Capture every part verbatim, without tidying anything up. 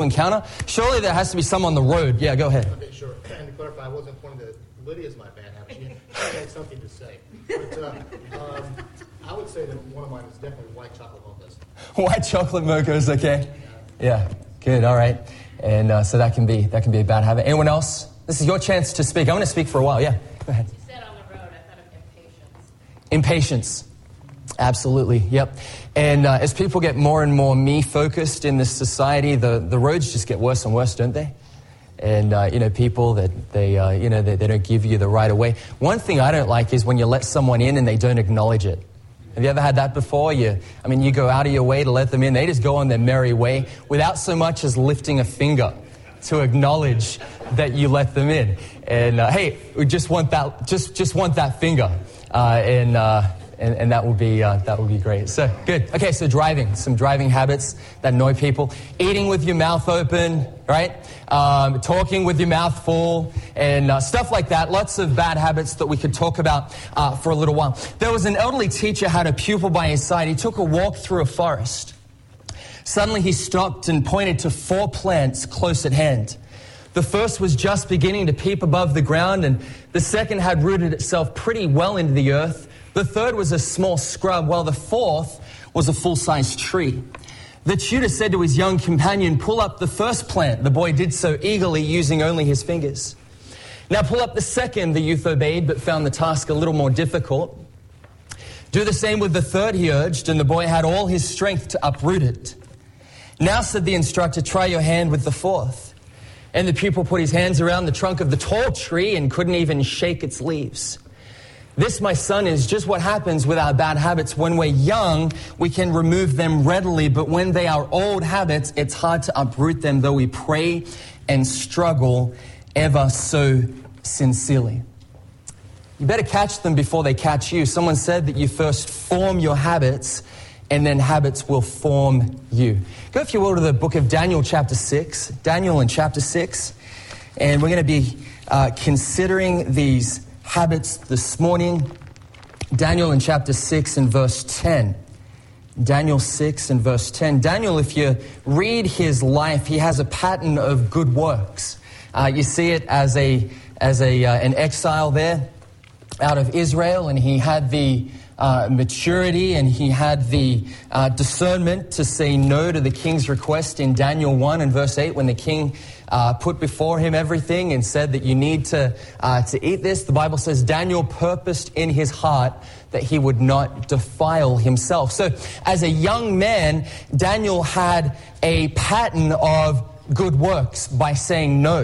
encounter. Surely there has to be some on the road. Yeah, go ahead. Okay, sure. And to clarify, I wasn't pointing to Lydia's my bad habit. She, she had something to say. But uh, um, I would say that one of mine is definitely white chocolate mochas. White chocolate mochas, okay. Yeah, good, all right. And uh, so that can be that can be a bad habit. Anyone else? This is your chance to speak. I'm going to speak for a while. Yeah, go ahead. You said on the road, I thought of impatience. Impatience. Absolutely, yep. And uh, as people get more and more me-focused in this society, the, the roads just get worse and worse, don't they? And, uh, you know, people that they, uh, you know, they, they don't give you the right of way. One thing I don't like is when you let someone in and they don't acknowledge it. Have you ever had that before? You, I mean, you go out of your way to let them in. They just go on their merry way without so much as lifting a finger to acknowledge that you let them in. And, uh, hey, we just want that, just, just want that finger. Uh, and, uh, And, and that will be uh, that will be great. So good. Okay, so driving, some driving habits that annoy people. Eating with your mouth open, right? Um, talking with your mouth full, and uh, stuff like that. Lots of bad habits that we could talk about uh, for a little while. There was an elderly teacher had a pupil by his side. He took a walk through a forest. Suddenly he stopped and pointed to four plants close at hand. The first was just beginning to peep above the ground, and the second had rooted itself pretty well into the earth. The third was a small scrub, while the fourth was a full-sized tree. The tutor said to his young companion, "Pull up the first plant." The boy did so eagerly, using only his fingers. "Now pull up the second," the youth obeyed, but found the task a little more difficult. "Do the same with the third," he urged, and the boy had all his strength to uproot it. "Now," said the instructor, "try your hand with the fourth." And the pupil put his hands around the trunk of the tall tree and couldn't even shake its leaves. This, my son, is just what happens with our bad habits. When we're young, we can remove them readily, but when they are old habits, it's hard to uproot them, though we pray and struggle ever so sincerely. You better catch them before they catch you. Someone said that you first form your habits, and then habits will form you. Go, if you will, to the book of Daniel chapter six. Daniel in chapter six. And we're going to be uh, considering these habits this morning. Daniel in chapter six and verse ten. Daniel six and verse ten. Daniel, if you read his life, he has a pattern of good works. Uh, you see it as a as a uh, an exile there out of Israel, and he had the uh, maturity and he had the uh, discernment to say no to the king's request in Daniel one and verse eight, when the king Uh, put before him everything and said that you need to uh, to eat this. The Bible says Daniel purposed in his heart that he would not defile himself. So as a young man, Daniel had a pattern of good works by saying no.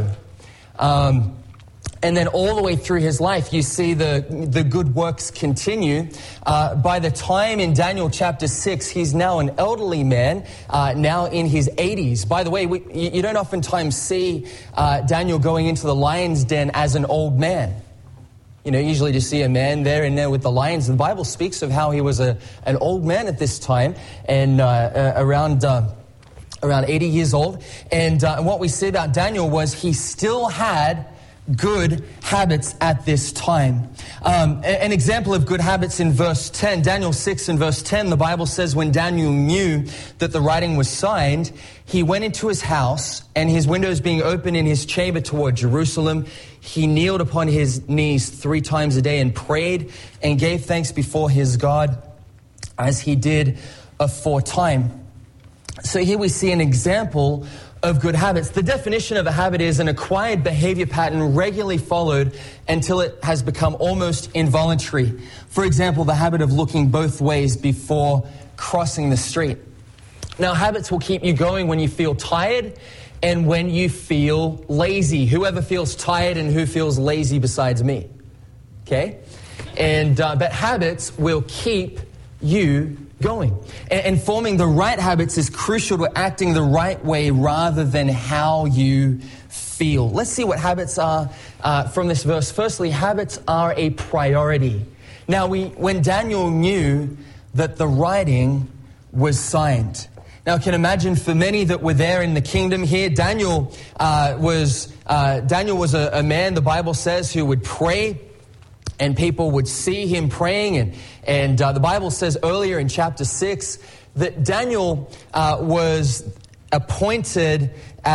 Um, and then all the way through his life, you see the, the good works continue. Uh, by the time in Daniel chapter six, he's now an elderly man, uh, now in his eighties. By the way, we, you, you don't oftentimes see uh, Daniel going into the lion's den as an old man. You know, usually you see a man there and there with the lions. The Bible speaks of how he was a, an old man at this time, and uh, uh, around... Uh, around eighty years old. And uh, what we see about Daniel was he still had good habits at this time. Um, an example of good habits in verse ten, Daniel six and verse ten, the Bible says, when Daniel knew that the writing was signed, he went into his house, and his windows being open in his chamber toward Jerusalem, he kneeled upon his knees three times a day and prayed and gave thanks before his God, as he did aforetime. So here we see an example of good habits. The definition of a habit is an acquired behavior pattern regularly followed until it has become almost involuntary. For example, the habit of looking both ways before crossing the street. Now, habits will keep you going when you feel tired and when you feel lazy. Whoever feels tired and who feels lazy besides me? Okay? And uh, but habits will keep you going. And, and forming the right habits is crucial to acting the right way rather than how you feel. Let's see what habits are uh, from this verse. Firstly, habits are a priority. Now, we when Daniel knew that the writing was signed. Now, I can imagine for many that were there in the kingdom here, Daniel uh, was uh, Daniel was a, a man, the Bible says, who would pray. And people would see him praying. And, and uh, the Bible says earlier in chapter six that Daniel uh, was appointed